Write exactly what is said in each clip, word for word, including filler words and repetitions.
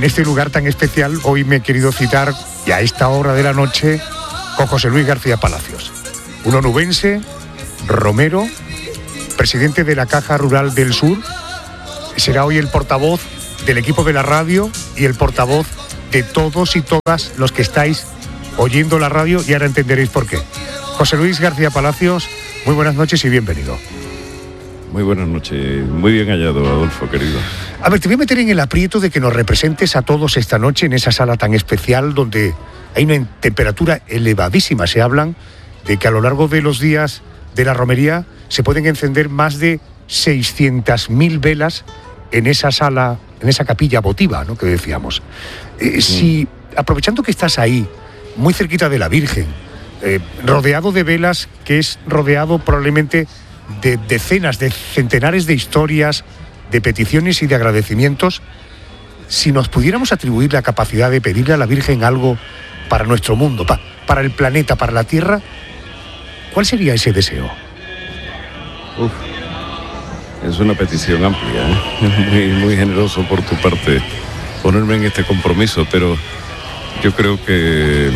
este lugar tan especial, hoy me he querido citar, y a esta hora de la noche, con José Luis García Palacios, un onubense, romero, presidente de la Caja Rural del Sur. Será hoy el portavoz del equipo de la radio y el portavoz de todos y todas los que estáis oyendo la radio, y ahora entenderéis por qué. José Luis García Palacios, muy buenas noches y bienvenido. Muy buenas noches, muy bien hallado, Adolfo, querido. A ver, te voy a meter en el aprieto de que nos representes a todos esta noche en esa sala tan especial donde hay una temperatura elevadísima. Se hablan de que a lo largo de los días de la romería se pueden encender más de seiscientas mil velas en esa sala, en esa capilla votiva, ¿no?, que decíamos. Eh, si, aprovechando que estás ahí, muy cerquita de la Virgen, eh, rodeado de velas, que es rodeado probablemente de decenas, de centenares de historias, de peticiones y de agradecimientos, si nos pudiéramos atribuir la capacidad de pedirle a la Virgen algo para nuestro mundo, pa, para el planeta, para la Tierra, ¿cuál sería ese deseo? Uf, es una petición amplia, ¿eh? muy, muy generoso por tu parte ponerme en este compromiso, pero yo creo que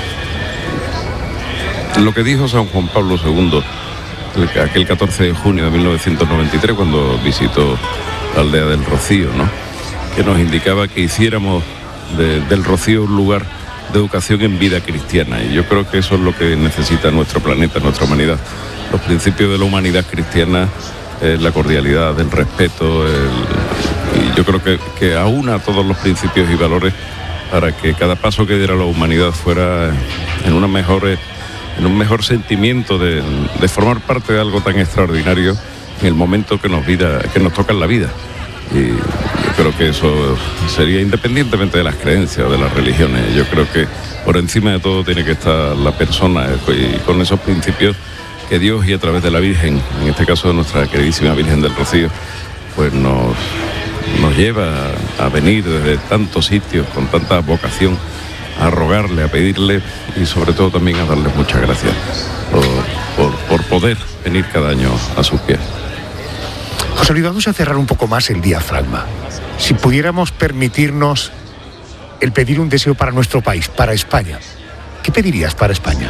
lo que dijo San Juan Pablo segundo aquel catorce de junio de mil novecientos noventa y tres, cuando visitó la aldea del Rocío, ¿no?, que nos indicaba que hiciéramos de, del Rocío un lugar de educación en vida cristiana, y yo creo que eso es lo que necesita nuestro planeta, nuestra humanidad. Los principios de la humanidad cristiana, eh, la cordialidad, el respeto, el, y yo creo que, que aúna todos los principios y valores para que cada paso que diera la humanidad fuera en una mejor, en un mejor sentimiento de, de formar parte de algo tan extraordinario en el momento que nos, vida, que nos toca en la vida. Y yo creo que eso sería independientemente de las creencias o de las religiones. Yo creo que por encima de todo tiene que estar la persona, y con esos principios que Dios, y a través de la Virgen, en este caso de nuestra queridísima Virgen del Rocío, pues nos, nos lleva a venir desde tantos sitios con tanta vocación a rogarle, a pedirle, y sobre todo también a darle muchas gracias por, por, por poder venir cada año a sus pies. José Luis, vamos a cerrar un poco más el diafragma. Si pudiéramos permitirnos el pedir un deseo para nuestro país, para España, ¿qué pedirías para España?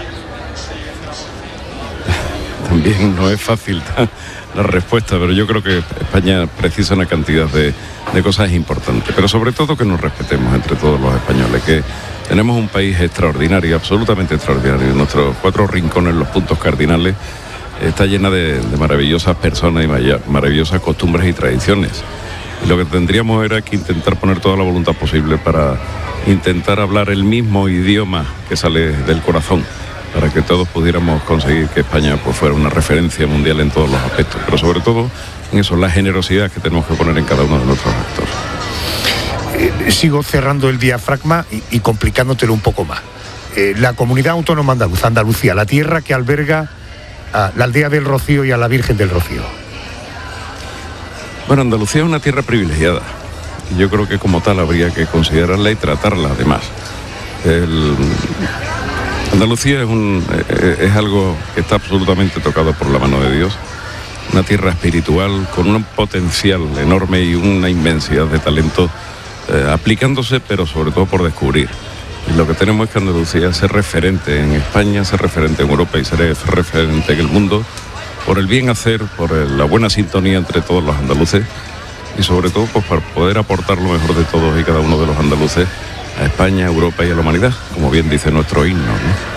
También no es fácil la respuesta, pero yo creo que España precisa una cantidad de, de cosas importantes, pero sobre todo que nos respetemos entre todos los españoles, que tenemos un país extraordinario, absolutamente extraordinario. Nuestros cuatro rincones, los puntos cardinales, está llena de, de maravillosas personas y maravillosas costumbres y tradiciones. Y lo que tendríamos era que intentar poner toda la voluntad posible para intentar hablar el mismo idioma que sale del corazón, para que todos pudiéramos conseguir que España pues, fuera una referencia mundial en todos los aspectos, pero sobre todo en eso, la generosidad que tenemos que poner en cada uno de nuestros actos. Eh, sigo cerrando el diafragma y, y complicándotelo un poco más. Eh, la Comunidad Autónoma Andaluza, Andalucía, la tierra que alberga a la aldea del Rocío y a la Virgen del Rocío. Bueno, Andalucía es una tierra privilegiada, y yo creo que como tal habría que considerarla y tratarla además. El... Andalucía es, un, es algo que está absolutamente tocado por la mano de Dios, una tierra espiritual con un potencial enorme y una inmensidad de talento eh, aplicándose, pero sobre todo por descubrir. Y lo que tenemos es que Andalucía sea referente en España, sea referente en Europa y ser referente en el mundo por el bien hacer, por el, la buena sintonía entre todos los andaluces, y sobre todo pues, para poder aportar lo mejor de todos y cada uno de los andaluces a España, a Europa y a la humanidad, como bien dice nuestro himno,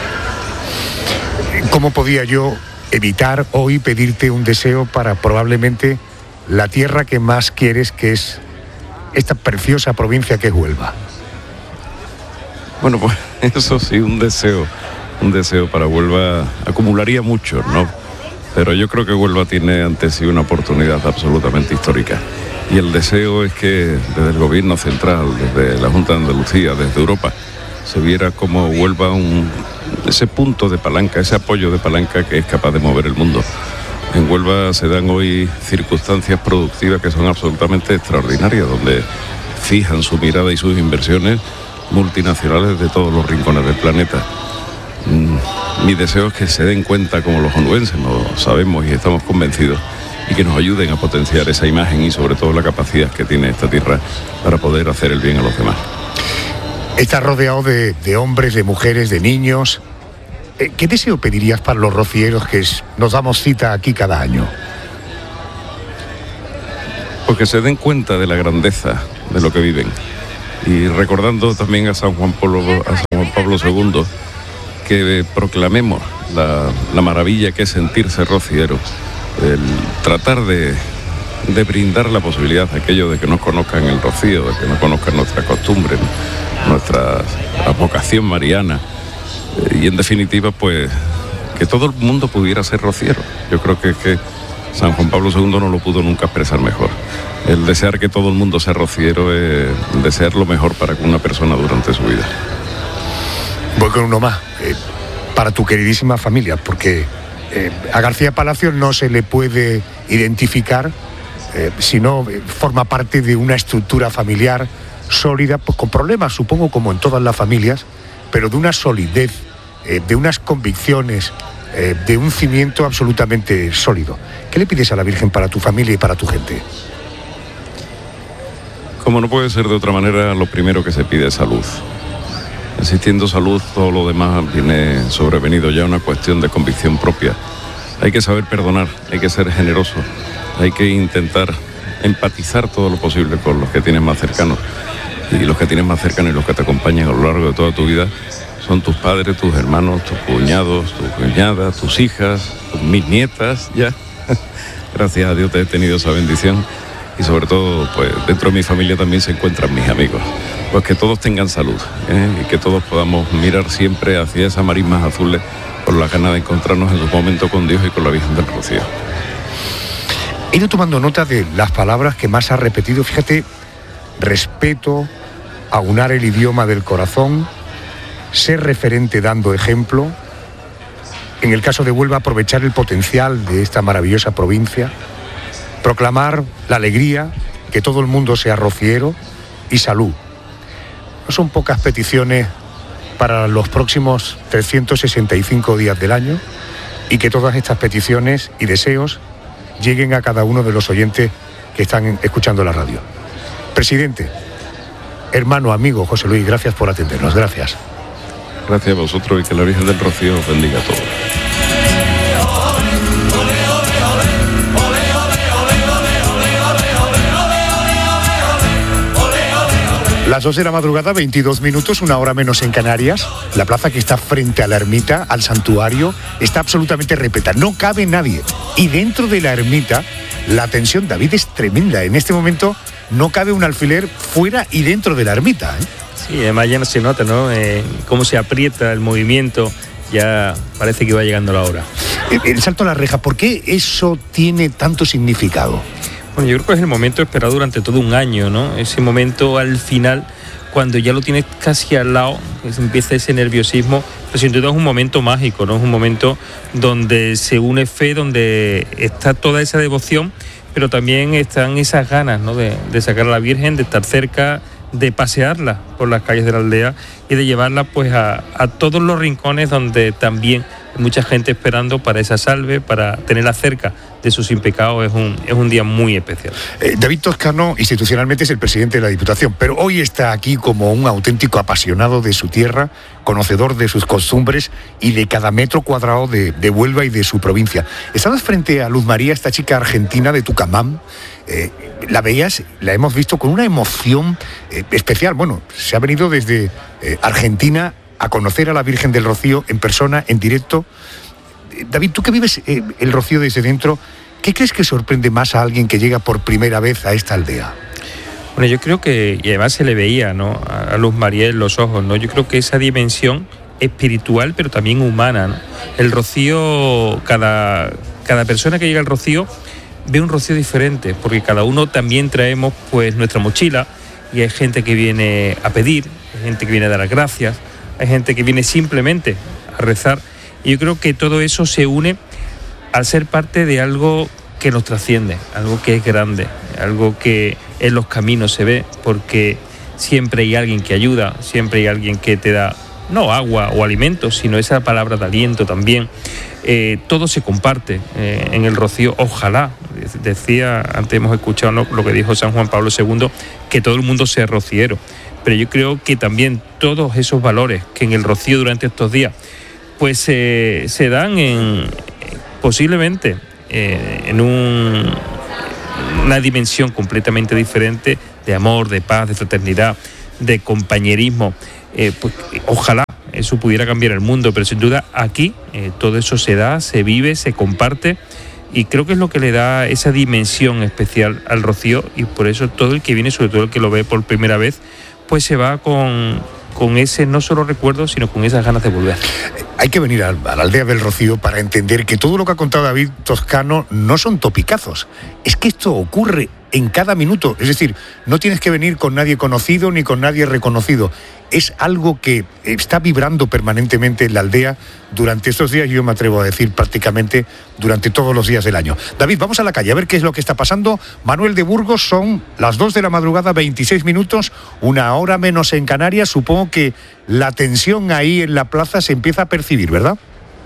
¿no? ¿Cómo podía yo evitar hoy pedirte un deseo para probablemente la tierra que más quieres, que es esta preciosa provincia que es Huelva? Bueno, pues eso sí, un deseo, un deseo para Huelva acumularía mucho, ¿no? Pero yo creo que Huelva tiene ante sí una oportunidad absolutamente histórica. Y el deseo es que desde el gobierno central, desde la Junta de Andalucía, desde Europa, se viera como Huelva un, ese punto de palanca, ese apoyo de palanca que es capaz de mover el mundo. En Huelva se dan hoy circunstancias productivas que son absolutamente extraordinarias, donde fijan su mirada y sus inversiones multinacionales de todos los rincones del planeta. Mm, mi deseo es que se den cuenta, como los onubenses lo sabemos y estamos convencidos, y que nos ayuden a potenciar esa imagen y sobre todo la capacidad que tiene esta tierra para poder hacer el bien a los demás. Estás rodeado de, de hombres, de mujeres, de niños. ¿Qué deseo pedirías para los rocieros que es, nos damos cita aquí cada año? Porque se den cuenta de la grandeza de lo que viven. Y recordando también a San Juan Pablo, a San Juan Pablo segundo, que proclamemos la, la maravilla que es sentirse rociero, el tratar de, de brindar la posibilidad a aquellos de que nos conozcan el rocío, de que nos conozcan nuestras costumbres, nuestra vocación mariana, y en definitiva, pues, que todo el mundo pudiera ser rociero. Yo creo que, que San Juan Pablo segundo no lo pudo nunca expresar mejor. El desear que todo el mundo sea rociero es desear lo mejor para una persona durante su vida. Voy con uno más, eh, para tu queridísima familia, porque eh, a García Palacios no se le puede identificar, eh, sino eh, forma parte de una estructura familiar sólida, pues con problemas, supongo, como en todas las familias, pero de una solidez, eh, de unas convicciones, eh, de un cimiento absolutamente sólido. ¿Qué le pides a la Virgen para tu familia y para tu gente? Como no puede ser de otra manera, lo primero que se pide es salud. Existiendo salud, todo lo demás viene sobrevenido, ya una cuestión de convicción propia. Hay que saber perdonar, hay que ser generoso, hay que intentar empatizar todo lo posible con los que tienes más cercanos. Y los que tienes más cercanos y los que te acompañan a lo largo de toda tu vida son tus padres, tus hermanos, tus cuñados, tus cuñadas, tus hijas, tus, mis nietas, ya. Gracias a Dios te he tenido esa bendición. Y sobre todo, pues dentro de mi familia también se encuentran mis amigos. Pues que todos tengan salud, ¿eh? Y que todos podamos mirar siempre hacia esas marismas azules con la ganas de encontrarnos en su momento con Dios y con la Virgen del Rocío. He ido tomando nota de las palabras que más has repetido. Fíjate, respeto, aunar el idioma del corazón, ser referente dando ejemplo. En el caso de Huelva, aprovechar el potencial de esta maravillosa provincia, proclamar la alegría, que todo el mundo sea rociero, y salud. No son pocas peticiones para los próximos trescientos sesenta y cinco días del año, y que todas estas peticiones y deseos lleguen a cada uno de los oyentes que están escuchando la radio. Presidente, hermano, amigo José Luis, gracias por atendernos, gracias. Gracias a vosotros y que la Virgen del Rocío os bendiga a todos. Las dos de la madrugada, veintidós minutos, una hora menos en Canarias. La plaza que está frente a la ermita, al santuario, está absolutamente repleta. No cabe nadie. Y dentro de la ermita, la tensión, David, es tremenda. En este momento no cabe un alfiler fuera y dentro de la ermita, ¿eh? Sí, además ya no se nota, ¿no? Eh, cómo se aprieta el movimiento. Ya parece que va llegando la hora. El, el salto a la reja, ¿por qué eso tiene tanto significado? Bueno, yo creo que es el momento esperado durante todo un año, ¿no? Ese momento al final, cuando ya lo tienes casi al lado, pues empieza ese nerviosismo, pero sin duda es un momento mágico, ¿no? Es un momento donde se une fe, donde está toda esa devoción, pero también están esas ganas, ¿no? De, de sacar a la Virgen, de estar cerca, de pasearla por las calles de la aldea y de llevarla pues a, a todos los rincones donde también hay mucha gente esperando para esa salve, para tenerla cerca de sus sin pecados. Es un, es un día muy especial. Eh, David Toscano institucionalmente es el presidente de la Diputación, pero hoy está aquí como un auténtico apasionado de su tierra, conocedor de sus costumbres y de cada metro cuadrado de, de Huelva y de su provincia. Estabas frente a Luz María, esta chica argentina de Tucumán. Eh, la veías, la hemos visto con una emoción eh, especial. Bueno, se ha venido desde eh, Argentina a conocer a la Virgen del Rocío en persona, en directo. Eh, David, tú que vives eh, el Rocío desde dentro, ¿qué crees que sorprende más a alguien que llega por primera vez a esta aldea? Bueno, yo creo que, y además se le veía, ¿no?, a Luz María en los ojos, ¿no? Yo creo que esa dimensión espiritual, pero también humana, ¿no? El Rocío, cada, cada persona que llega al Rocío ve un Rocío diferente, porque cada uno también traemos pues nuestra mochila, y hay gente que viene a pedir, hay gente que viene a dar las gracias, hay gente que viene simplemente a rezar, y yo creo que todo eso se une al ser parte de algo que nos trasciende, algo que es grande, algo que en los caminos se ve, porque siempre hay alguien que ayuda, siempre hay alguien que te da, no agua o alimentos, sino esa palabra de aliento también. Eh, todo se comparte eh, en el Rocío, ojalá, decía, antes hemos escuchado, ¿no?, lo que dijo San Juan Pablo segundo, que todo el mundo sea rociero, pero yo creo que también todos esos valores que en el Rocío durante estos días pues eh, se dan en posiblemente eh, en un, una dimensión completamente diferente de amor, de paz, de fraternidad, de compañerismo. Eh, pues ojalá eso pudiera cambiar el mundo, pero sin duda aquí eh, todo eso se da, se vive, se comparte, y creo que es lo que le da esa dimensión especial al Rocío, y por eso todo el que viene, sobre todo el que lo ve por primera vez, pues se va con, con ese no solo recuerdo, sino con esas ganas de volver. Hay que venir a, a la aldea del Rocío para entender que todo lo que ha contado David Toscano no son topicazos, es que esto ocurre en cada minuto, es decir, no tienes que venir con nadie conocido ni con nadie reconocido, es algo que está vibrando permanentemente en la aldea durante estos días, yo me atrevo a decir prácticamente durante todos los días del año. David, vamos a la calle a ver qué es lo que está pasando. Manuel de Burgos, son las dos de la madrugada, veintiséis minutos, una hora menos en Canarias. Supongo que la tensión ahí en la plaza se empieza a percibir, ¿verdad?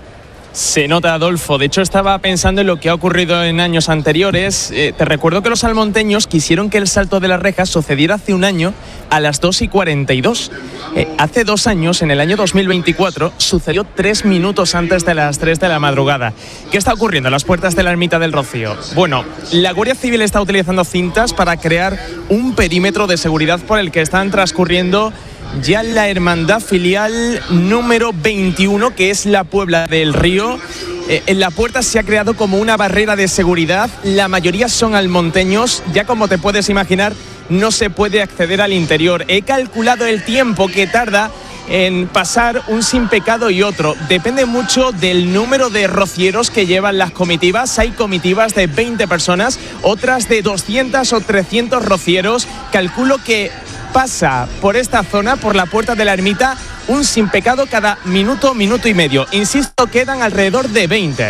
Se nota, Adolfo. De hecho, estaba pensando en lo que ha ocurrido en años anteriores. Eh, te recuerdo que los salmonteños quisieron que el salto de las rejas sucediera hace un año a las dos y cuarenta y dos. Eh, hace dos años, en el año dos mil veinticuatro, sucedió tres minutos antes de las tres de la madrugada. ¿Qué está ocurriendo a las puertas de la Ermita del Rocío? Bueno, la Guardia Civil está utilizando cintas para crear un perímetro de seguridad por el que están transcurriendo ya la hermandad filial número veintiuno, que es la Puebla del Río. Eh, en la puerta se ha creado como una barrera de seguridad. La mayoría son almonteños. Ya como te puedes imaginar, no se puede acceder al interior. He calculado el tiempo que tarda en pasar un sin pecado y otro. Depende mucho del número de rocieros que llevan las comitivas. Hay comitivas de veinte personas, otras de doscientos o trescientos rocieros. Calculo que pasa por esta zona, por la puerta de la ermita, un sin pecado cada minuto, minuto y medio. Insisto, quedan alrededor de veinte.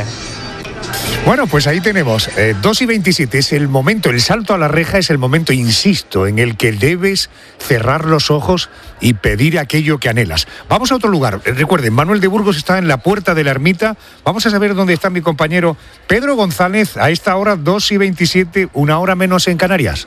Bueno, pues ahí tenemos, eh, dos y veintisiete, es el momento, el salto a la reja es el momento, insisto, en el que debes cerrar los ojos y pedir aquello que anhelas. Vamos a otro lugar. Recuerden, Manuel de Burgos está en la puerta de la ermita. Vamos a saber dónde está mi compañero Pedro González a esta hora, dos y veintisiete, una hora menos en Canarias.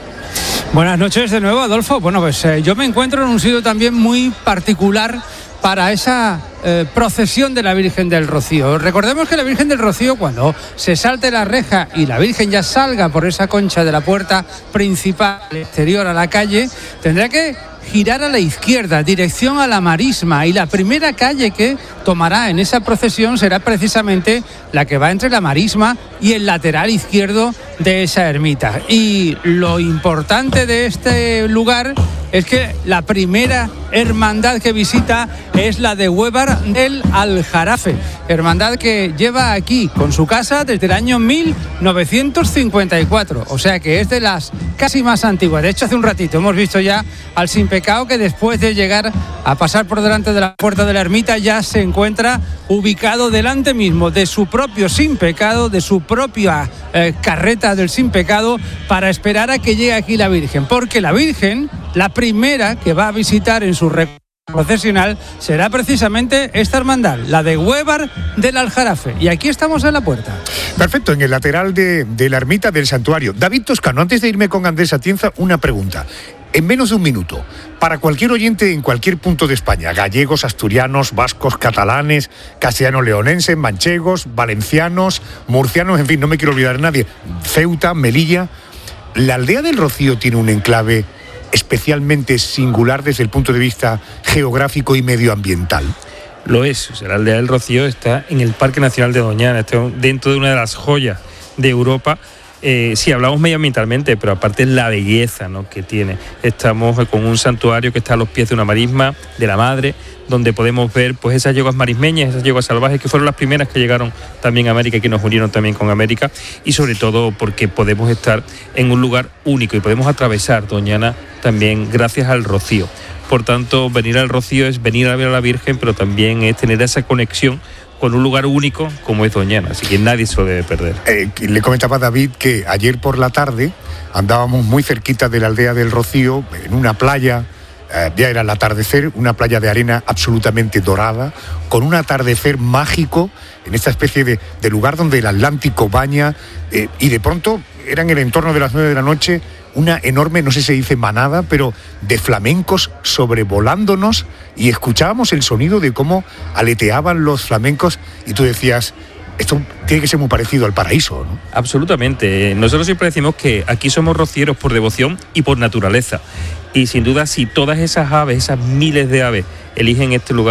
Buenas noches de nuevo, Adolfo. Bueno, pues eh, yo me encuentro en un sitio también muy particular para esa eh, procesión de la Virgen del Rocío. Recordemos que la Virgen del Rocío, cuando se salte la reja y la Virgen ya salga por esa concha de la puerta principal exterior a la calle, tendrá que girar a la izquierda, dirección a la Marisma, y la primera calle que tomará en esa procesión será precisamente la que va entre la Marisma y el lateral izquierdo de esa ermita. Y lo importante de este lugar es que la primera hermandad que visita es la de Huévar del Aljarafe, hermandad que lleva aquí con su casa desde el año mil novecientos cincuenta y cuatro, o sea que es de las casi más antiguas. De hecho, hace un ratito hemos visto ya al Sin Pecado, que después de llegar a pasar por delante de la puerta de la ermita ya se encuentra ubicado delante mismo de su propio Sin Pecado, de su propia eh, carreta del Sin Pecado, para esperar a que llegue aquí la Virgen, porque la Virgen, la primera que va a visitar en su recorrido procesional, será precisamente esta hermandad, la de Huévar del Aljarafe, y aquí estamos en la puerta. Perfecto, en el lateral de, de la ermita del santuario. David Toscano, antes de irme con Andrés Atienza, una pregunta. En menos de un minuto, para cualquier oyente en cualquier punto de España, gallegos, asturianos, vascos, catalanes, castellano-leonenses, manchegos, valencianos, murcianos, en fin, no me quiero olvidar de nadie, Ceuta, Melilla, ¿la aldea del Rocío tiene un enclave especialmente singular desde el punto de vista geográfico y medioambiental? Lo es, o sea, la aldea del Rocío está en el Parque Nacional de Doñana, está dentro de una de las joyas de Europa. Eh, sí, hablamos medioambientalmente, pero aparte es la belleza, ¿no?, que tiene. Estamos con un santuario que está a los pies de una marisma de la Madre, donde podemos ver pues esas yeguas marismeñas, esas yeguas salvajes, que fueron las primeras que llegaron también a América y que nos unieron también con América, y sobre todo porque podemos estar en un lugar único y podemos atravesar Doñana también gracias al Rocío. Por tanto, venir al Rocío es venir a ver a la Virgen, pero también es tener esa conexión con un lugar único como es Doñana, así que nadie se lo debe perder. Eh, le comentaba a David que ayer por la tarde andábamos muy cerquita de la aldea del Rocío, en una playa, eh, ya era el atardecer, una playa de arena absolutamente dorada, con un atardecer mágico en esta especie de, de lugar donde el Atlántico baña, eh, y de pronto era en el entorno de las nueve de la noche, una enorme, no sé si se dice manada, pero de flamencos sobrevolándonos, y escuchábamos el sonido de cómo aleteaban los flamencos y tú decías, esto tiene que ser muy parecido al paraíso, ¿no? Absolutamente. Nosotros siempre decimos que aquí somos rocieros por devoción y por naturaleza. Y sin duda, si todas esas aves, esas miles de aves, eligen este lugar